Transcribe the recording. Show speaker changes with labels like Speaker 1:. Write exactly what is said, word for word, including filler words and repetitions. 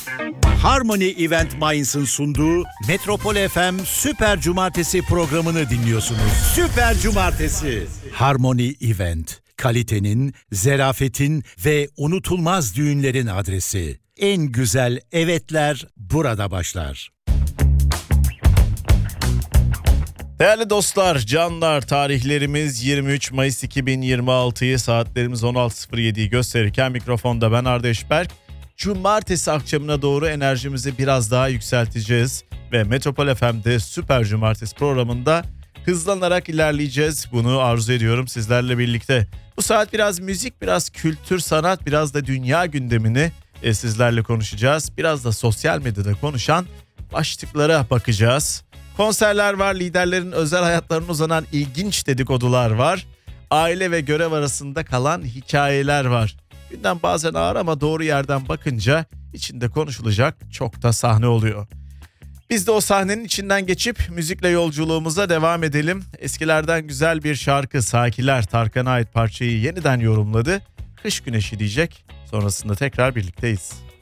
Speaker 1: Harmony Event Minds'ın sunduğu Metropol F M Süper Cumartesi programını dinliyorsunuz. Süper Cumartesi. Harmony Event, kalitenin, zerafetin ve unutulmaz düğünlerin adresi. En güzel evetler burada başlar.
Speaker 2: Değerli dostlar, canlar, tarihlerimiz yirmi üç Mayıs iki bin yirmi altıyı, saatlerimiz on altı sıfır yediyi gösterirken mikrofonda ben Arda Eşberk. Cumartesi akşamına doğru enerjimizi biraz daha yükselteceğiz ve Metropol F M'de Süper Cumartesi programında hızlanarak ilerleyeceğiz. Bunu arzu ediyorum sizlerle birlikte. Bu saat biraz müzik, biraz kültür, sanat, biraz da dünya gündemini e, sizlerle konuşacağız. Biraz da sosyal medyada konuşan başlıklara bakacağız. Konserler var, liderlerin özel hayatlarına uzanan ilginç dedikodular var. Aile ve görev arasında kalan hikayeler var. Gündem bazen ağır ama doğru yerden bakınca içinde konuşulacak çok da sahne oluyor. Biz de o sahnenin içinden geçip müzikle yolculuğumuza devam edelim. Eskilerden güzel bir şarkı, Sakiler, Tarkan'a ait parçayı yeniden yorumladı. Kış güneşi diyecek. Sonrasında tekrar birlikteyiz.